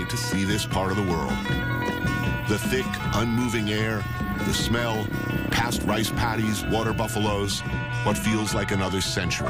wait to see this part of the world. The thick, unmoving air, the smell, past rice paddies, water buffaloes, what feels like another century.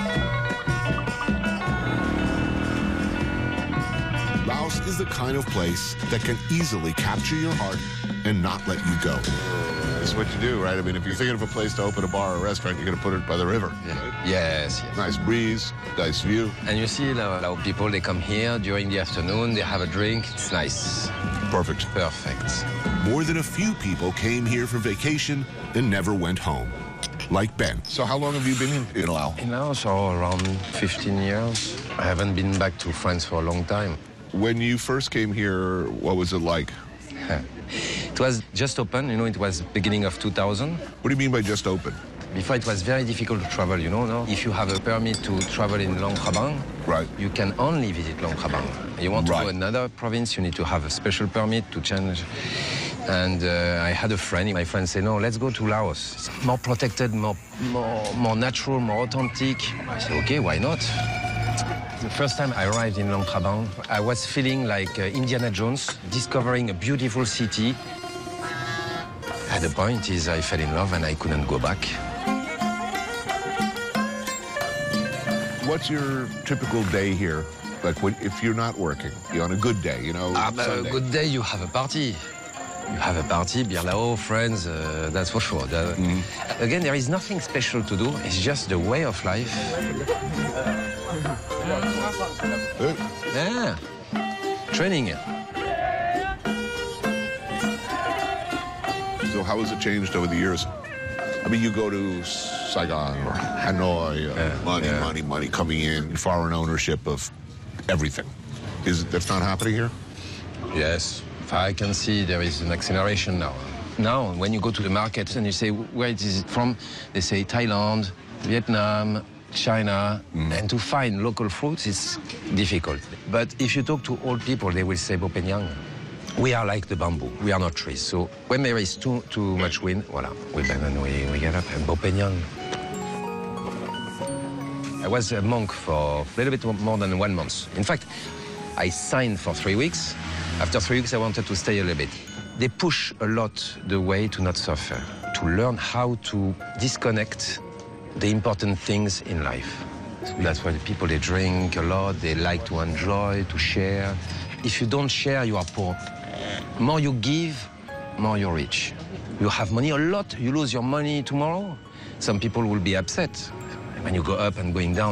Laos is the kind of place that can easily capture your heart and not let you go. That's what you do, right? I mean, if you're thinking of a place to open a bar or a restaurant, you're going to put it by the river. Yeah. Right? Yes. Nice breeze, nice view. And you see Lao people, they come here during the afternoon, they have a drink, it's nice. Perfect. Perfect. More than a few people came here for vacation and never went home, like Ben. So how long have you been in Laos? In Laos, around 15 years. I haven't been back to France for a long time. When you first came here, what was it like? It was just open, it was beginning of 2000. What do you mean by just open? Before it was very difficult to travel, no? If you have a permit to travel in Luang Prabang, Right. you can only visit Luang Prabang. You want to go another province, you need to have a special permit to change. And I had a friend, my friend said, no, let's go to Laos. It's more protected, more natural, more authentic. I said, okay, why not? The first time I arrived in Luang Prabang, I was feeling like Indiana Jones, discovering a beautiful city. At the point is I fell in love and I couldn't go back. What's your typical day here? Like if you're not working, on a good day, A good day, you have a party. You have a party, beer lao, friends, that's for sure. Again, there is nothing special to do. It's just the way of life. Yeah. Training. So how has it changed over the years? I mean, you go to Saigon or Hanoi, money coming in, foreign ownership of everything. That's not happening here? Yes. I can see there is an acceleration now. Now, when you go to the market and you say, where it is from, they say Thailand, Vietnam, China, and to find local fruits is difficult. But if you talk to old people, they will say Bopenyang. We are like the bamboo. We are not trees. So when there is too much wind, voila, we bend and we get up. And Bopenyang. I was a monk for a little bit more than 1 month. In fact, I signed for 3 weeks. After 3 weeks, I wanted to stay a little bit. They push a lot the way to not suffer, to learn how to disconnect the important things in life. So that's why the people, they drink a lot, they like to enjoy, to share. If you don't share, you are poor. More you give, more you're rich. You have money a lot, you lose your money tomorrow. Some people will be upset when you go up and going down.